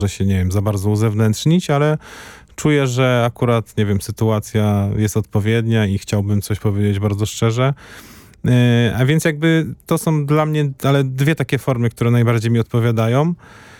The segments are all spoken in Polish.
się, nie wiem, za bardzo uzewnętrznić, ale czuję, że akurat, nie wiem, sytuacja jest odpowiednia i chciałbym coś powiedzieć bardzo szczerze. A więc jakby to są dla mnie, ale dwie takie formy, które najbardziej mi odpowiadają.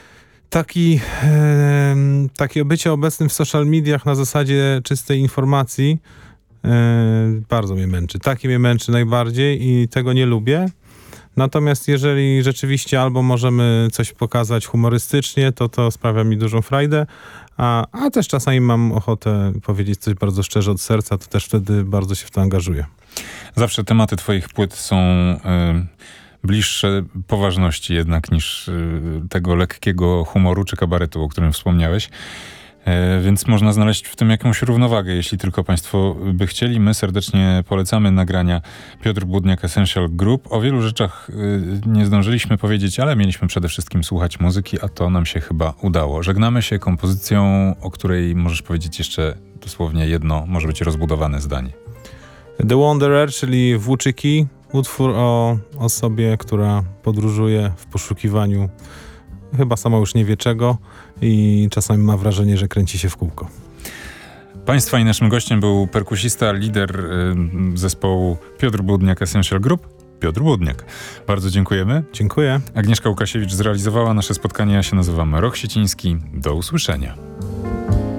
Takie bycie obecnym w social mediach na zasadzie czystej informacji bardzo mnie męczy. Taki mnie męczy najbardziej i tego nie lubię. Natomiast jeżeli rzeczywiście albo możemy coś pokazać humorystycznie, to sprawia mi dużą frajdę, a też czasami mam ochotę powiedzieć coś bardzo szczerze od serca, to też wtedy bardzo się w to angażuję. Zawsze tematy twoich płyt są bliższe poważności jednak niż tego lekkiego humoru czy kabaretu, o którym wspomniałeś. Więc można znaleźć w tym jakąś równowagę, jeśli tylko państwo by chcieli. My serdecznie polecamy nagrania Piotr Budniak Essential Group. O wielu rzeczach nie zdążyliśmy powiedzieć, ale mieliśmy przede wszystkim słuchać muzyki, a to nam się chyba udało. Żegnamy się kompozycją, o której możesz powiedzieć jeszcze dosłownie jedno, może być rozbudowane zdanie. The Wanderer, czyli Włóczyki, utwór o osobie, która podróżuje w poszukiwaniu chyba sama już nie wie czego i czasami ma wrażenie, że kręci się w kółko. Państwa i naszym gościem był perkusista, lider zespołu Piotr Budniak Essential Group, Piotr Budniak. Bardzo dziękujemy. Dziękuję. Agnieszka Łukasiewicz zrealizowała nasze spotkanie. Ja się nazywam Roch Sieciński. Do usłyszenia.